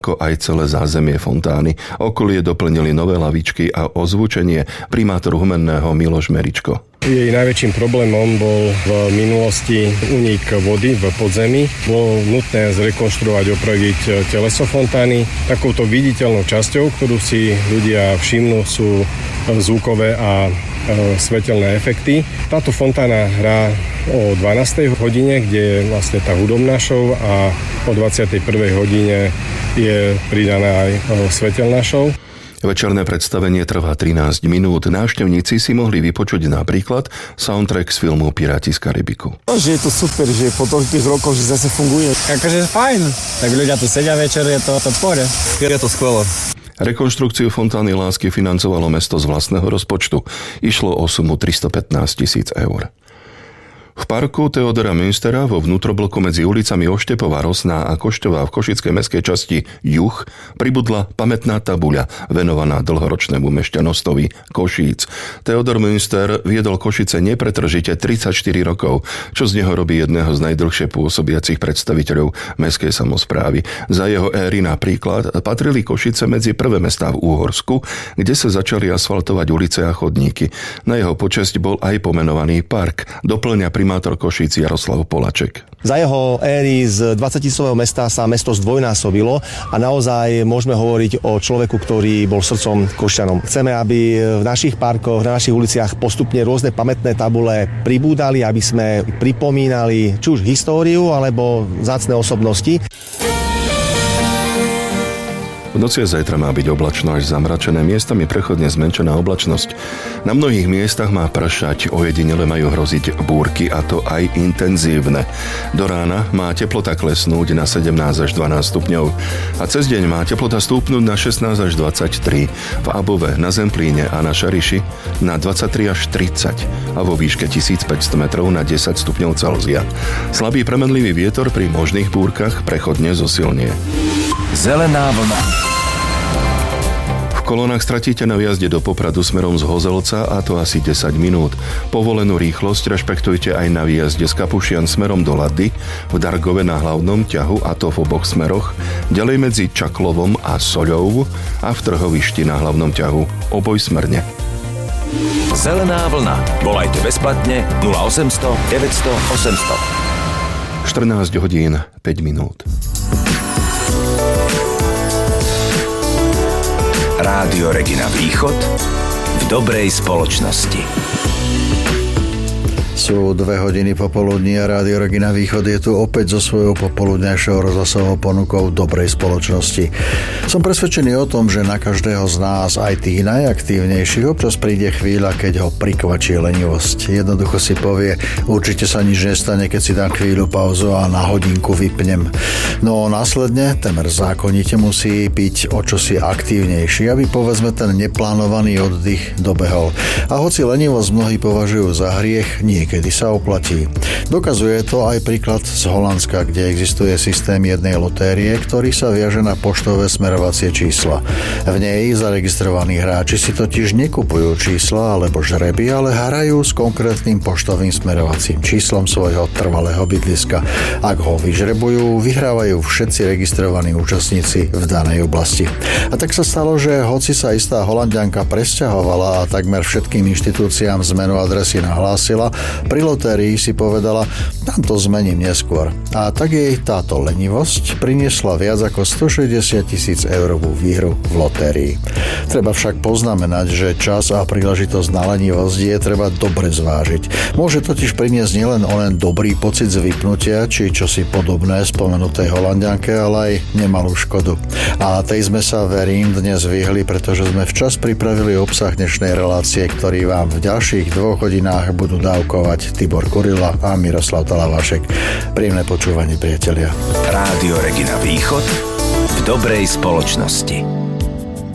ako aj celé zázemie fontány. Okolie doplnili nové lavičky a ozvučenie primátor Humenného Miloš Meričko. Jej najväčším problémom bol v minulosti únik vody v podzemí. Bolo nutné zrekonštruovať, opraviť teleso fontány. Takouto viditeľnou časťou, ktorú si ľudia všimnú, sú zvukové a svetelné efekty. Táto fontána hrá o 12. hodine, kde je vlastne tá hudobná show, a o 21. hodine je pridaná aj svetelná show. Večerné predstavenie trvá 13 minút. Návštevníci si mohli vypočuť napríklad soundtrack z filmu Piráti z Karibiku. Že je to super, že po toľkých rokoch, že zase funguje. Akože fajn. Tak ľudia tu sedia večer, je to pore. Je to skvelé. Rekonštrukciu fontány Lásky financovalo mesto z vlastného rozpočtu. Išlo o sumu 315 000 eur. V parku Theodora Münstera vo vnútrobloku medzi ulicami Oštepova, Rosná a Košťová v košickej mestskej časti Juh pribudla pamätná tabuľa venovaná dlhoročnému mešťanostovi Košíc. Theodor Münster viedol Košice nepretržite 34 rokov, čo z neho robí jedného z najdlhšie pôsobiacich predstaviteľov mestskej samosprávy. Za jeho éry napríklad patrili Košice medzi prvé mestá v Úhorsku, kde sa začali asfaltovať ulice a chodníky. Na jeho počesť bol aj pomenovaný park. Doplňa primátor Košíc Jaroslav Polaček. Za jeho éry z 20-tisícového mesta sa mesto zdvojnásobilo a naozaj môžeme hovoriť o človeku, ktorý bol srdcom Košičanom. Chceme, aby v našich parkoch, na našich uliciach postupne rôzne pamätné tabule pribúdali, aby sme pripomínali či už históriu alebo vzácne osobnosti. V noci a zajtra má byť oblačno až zamračené, miestami prechodne zmenšená oblačnosť. Na mnohých miestach má pršať, ojedinele majú hroziť búrky, a to aj intenzívne. Do rána má teplota klesnúť na 17 až 12 stupňov a cez deň má teplota stúpnuť na 16 až 23. V Above, na Zemplíne a na Šariši na 23 až 30 a vo výške 1500 metrov na 10 stupňov Celzia. Slabý premenlivý vietor pri možných búrkach prechodne zosilnie. Zelená vlna. V kolónach stratíte na výjazde do Popradu smerom z Hozelca, a to asi 10 minút. Povolenú rýchlosť rešpektujte aj na výjazde z Kapušian smerom do Lady, v Dargove na hlavnom ťahu, a to v oboch smeroch, ďalej medzi Čaklovom a Soľou a v Trhovišti na hlavnom ťahu obojsmerne. Zelená vlna. Volajte bezplatne 0800 900 800. 14 hodín 5 minút. Rádio Regina Východ v dobrej spoločnosti. Sú 2 hodiny popoludní a Rádio Regina Východ je tu opäť so svojou popoludňajšou rozhlasovou ponukou dobrej spoločnosti. Som presvedčený o tom, že na každého z nás, aj tých najaktívnejších, občas príde chvíľa, keď ho prikvačí lenivosť. Jednoducho si povie, určite sa nič nestane, keď si dám chvíľu pauzu a na hodinku vypnem. No následne temer zákonite musí byť o čosi aktívnejší, aby povedzme ten neplánovaný oddych dobehol. A hoci lenivosť mnohí považujú za hriech, niekedy sa oplatí. Dokazuje to aj príklad z Holandska, kde existuje systém jednej lotérie, ktorý sa viaže na poštové smerovacie čísla. V nej zaregistrovaní hráči si totiž nekupujú čísla alebo žreby, ale hrajú s konkrétnym poštovým smerovacím číslom svojho trvalého bydliska. Ak ho vyžrebujú, vyhrávajú všetci registrovaní účastníci v danej oblasti. A tak sa stalo, že hoci sa istá Holanďanka presťahovala a takmer všetkým inštitúciám zmenu adresy nahlásila, pri lotérii si povedala, tam to zmením neskôr. A tak jej táto lenivosť priniesla viac ako 160 000 eurovú výhru v lotérii. Treba však poznamenať, že čas a príležitosť na lenivosť je treba dobre zvážiť. Môže totiž priniesť nielen onen dobrý pocit z vypnutia, či čosi podobné spomenutej Holanďanke, ale aj nemalú škodu. A tej sme sa, verím, dnes vyhli, pretože sme včas pripravili obsah dnešnej relácie, ktorý vám v ďalších 2 hodinách budú dávkovať Tibor Kurila a Miroslav Talavášek. Príjemné počúvanie, priatelia. Rádio Regina Východ v dobrej spoločnosti.